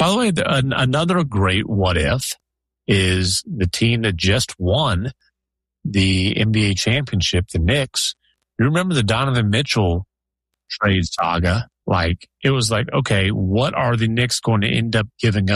By the way, another great what if is the team that just won the NBA championship, the Knicks. You remember the Donovan Mitchell trade saga? Like, it was like, okay, what are the Knicks going to end up giving up